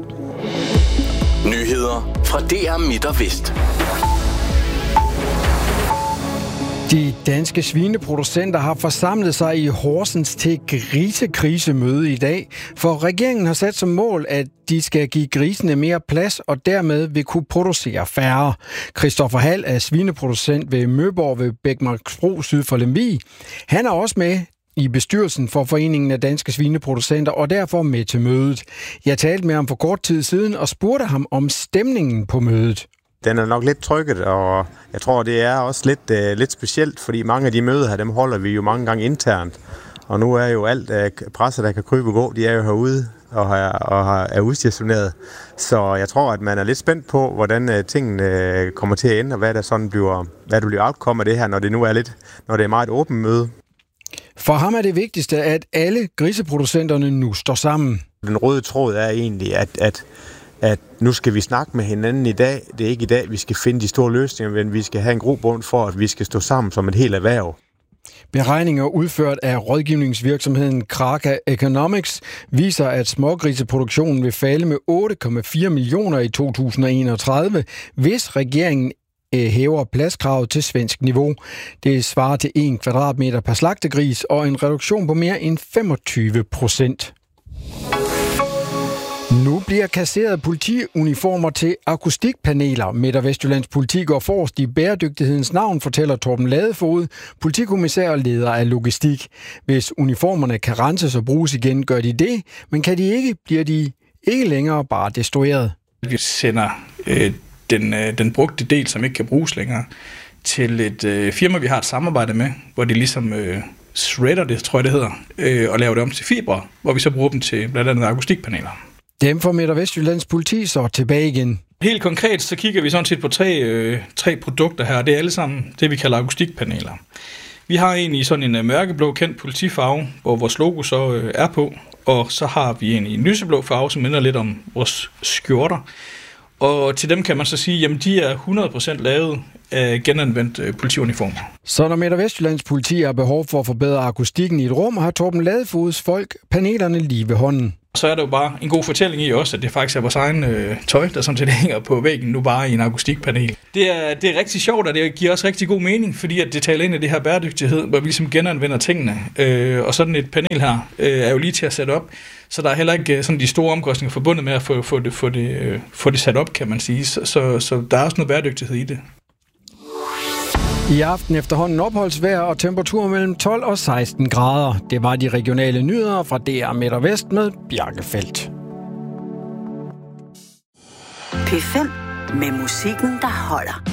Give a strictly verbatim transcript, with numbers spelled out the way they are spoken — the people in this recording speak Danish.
Nyheder fra D R Midt og Vest. De danske svineproducenter har forsamlet sig i Horsens til grisekrisemøde i dag, for regeringen har sat som mål, at de skal give grisene mere plads og dermed vil kunne producere færre. Christoffer Hall er svineproducent ved Møborg ved Bækmarksbro syd for Lemvig. Han er også med i bestyrelsen for Foreningen af Danske Svineproducenter og derfor med til mødet. Jeg talte med ham for kort tid siden og spurgte ham om stemningen på mødet. Den er nok lidt trykket, og jeg tror, det er også lidt, uh, lidt specielt, fordi mange af de møder her, dem holder vi jo mange gange internt. Og nu er jo alt uh, presse, der kan krybe og gå, de er jo herude og, har, og er udstationeret. Så jeg tror, at man er lidt spændt på, hvordan uh, tingene uh, kommer til at ende, og hvad der sådan bliver, hvad der bliver afkommet af det her, når det nu er lidt, når det er meget åbent møde. For ham er det vigtigste, at alle griseproducenterne nu står sammen. Den røde tråd er egentlig, at, at at nu skal vi snakke med hinanden i dag. Det er ikke i dag, vi skal finde de store løsninger, men vi skal have en grobund for, at vi skal stå sammen som et helt erhverv. Beregninger udført af rådgivningsvirksomheden Kraka Economics viser, at smågriseproduktionen vil falde med otte komma fire millioner i to tusind og enogtredive, hvis regeringen hæver pladskravet til svensk niveau. Det svarer til en kvadratmeter per slagtegris og en reduktion på mere end femogtyve procent. Nu bliver kasseret politiuniformer til akustikpaneler. Midt- og Vestjyllands politi går forrest i bæredygtighedens navn, fortæller Torben Ladefoged, politikommissær og leder af logistik. Hvis uniformerne kan renses og bruges igen, gør de det, men kan de ikke, bliver de ikke længere bare destrueret. Vi sender øh, den, øh, den brugte del, som ikke kan bruges længere, til et øh, firma, vi har et samarbejde med, hvor de ligesom øh, shredder det, tror jeg det hedder, øh, og laver det om til fibre, hvor vi så bruger dem til blandt andet akustikpaneler. Dem får Midt- og Vestjyllands politi så tilbage igen. Helt konkret så kigger vi sådan set på tre, øh, tre produkter her, og det er alle sammen det, vi kalder akustikpaneler. Vi har en i sådan en øh, mørkeblå kendt politifarve, hvor vores logo så øh, er på, og så har vi en i en lyseblå farve, som minder lidt om vores skjorter. Og til dem kan man så sige, jamen de er hundrede procent lavet af genanvendt øh, politiuniformer. Så når Midt- og Vestjyllands politi har behov for at forbedre akustikken i et rum, har Torben Ladefods folk panelerne lige ved hånden. Så er der jo bare en god fortælling i også, at det faktisk er vores egen øh, tøj, der sådan set hænger på væggen, nu bare i en akustikpanel. Det er, det er rigtig sjovt, og det giver også rigtig god mening, fordi at det taler ind i det her bæredygtighed, hvor vi ligesom genanvender tingene. Øh, og sådan et panel her øh, er jo lige til at sætte op, så der er heller ikke sådan de store omkostninger forbundet med at få, få, det, få, det, øh, få det sat op, kan man sige. Så, så, så der er også noget bæredygtighed i det. I aften efterhånden opholdsvejr og temperatur mellem tolv og seksten grader. Det var de regionale nyheder fra D R Midt og Vest med Bjarke Feldt. P fem med musikken, der holder.